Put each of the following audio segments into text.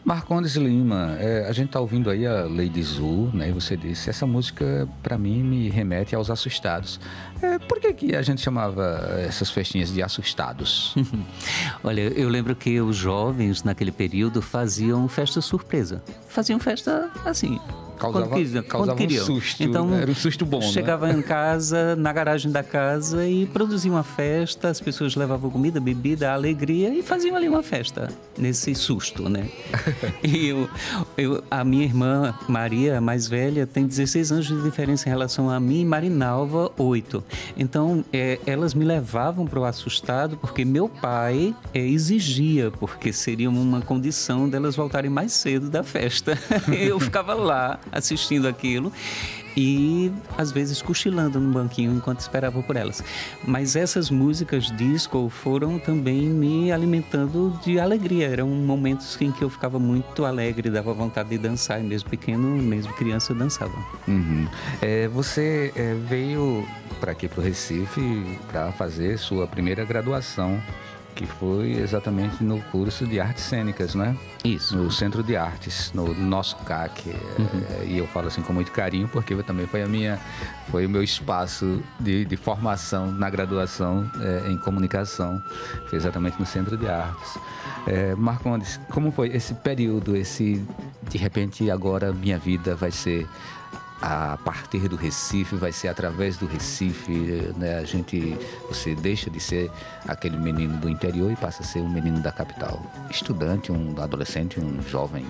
Marcondes Lima, a gente tá ouvindo aí a Lady Zu, né? E você disse, essa música para mim me remete aos assustados. Por que que a gente chamava essas festinhas de assustados? Olha, eu lembro que os jovens naquele período faziam festa surpresa. Faziam festa assim, quando Causava um queriam. susto, Então, era um susto bom, né? chegava em casa, na garagem da casa e produziam uma festa, as pessoas levavam comida, bebida, alegria e faziam ali uma festa, nesse susto, né? E a minha irmã Maria, a mais velha, tem 16 anos de diferença em relação a mim e Marinalva, 8. Então, elas me levavam para o assustado porque meu pai exigia, porque seria uma condição delas voltarem mais cedo da festa. Eu ficava lá assistindo aquilo e às vezes cochilando no banquinho enquanto esperava por elas. Mas essas músicas disco foram também me alimentando de alegria. Eram momentos em que eu ficava muito alegre, dava vontade de dançar, e mesmo pequeno, mesmo criança, eu dançava. Uhum. Você veio para aqui, para o Recife, para fazer sua primeira graduação, que foi exatamente no curso de artes cênicas, né? Isso. No Centro de Artes, no nosso CAC. E eu falo assim com muito carinho, porque também foi o meu espaço de formação na graduação em comunicação. Foi exatamente no Centro de Artes. Marcondes, como foi esse período, de repente agora minha vida vai ser a partir do Recife, vai ser através do Recife, né? Você deixa de ser aquele menino do interior e passa a ser um menino da capital. Estudante, um adolescente, um jovem.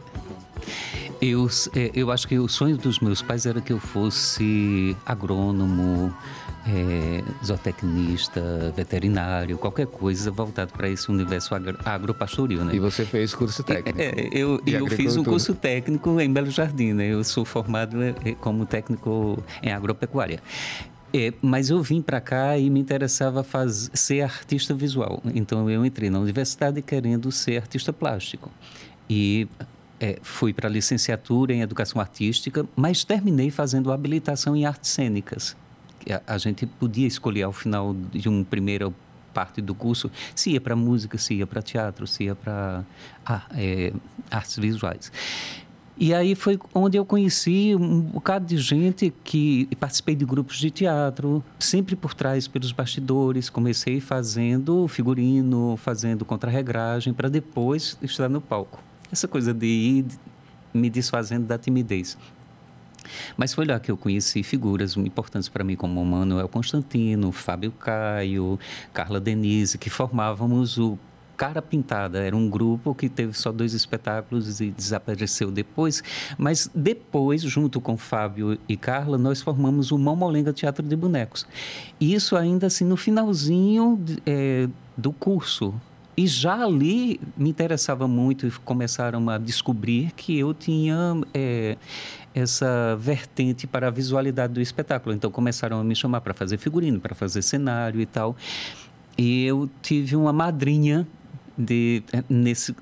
Eu acho que o sonho dos meus pais era que eu fosse agrônomo, zootecnista, veterinário, qualquer coisa voltado para esse universo agropastoril, né? E você fez curso técnico? Eu fiz um curso técnico em Belo Jardim, né? Eu sou formado como técnico em agropecuária. Mas eu vim para cá e me interessava ser artista visual. Então eu entrei na universidade querendo ser artista plástico. E fui para a licenciatura em Educação Artística, mas terminei fazendo habilitação em artes cênicas. A gente podia escolher ao final de uma primeira parte do curso se ia para música, se ia para teatro, se ia para artes visuais. E aí foi onde eu conheci um bocado de gente que participei de grupos de teatro, sempre por trás, pelos bastidores. Comecei fazendo figurino, fazendo contrarregragem, para depois estar no palco. Essa coisa de ir me desfazendo da timidez. Mas foi lá que eu conheci figuras importantes para mim, como Manuel Constantino, Fábio Caio, Carla Denise, que formávamos o Cara Pintada. Era um grupo que teve só 2 espetáculos e desapareceu depois. Mas depois, junto com Fábio e Carla, nós formamos o Mão-Molenga Teatro de Bonecos. E isso ainda assim no finalzinho do curso. E já ali me interessava muito e começaram a descobrir que eu tinha essa vertente para a visualidade do espetáculo. Então começaram a me chamar para fazer figurino, para fazer cenário e tal. E eu tive uma madrinha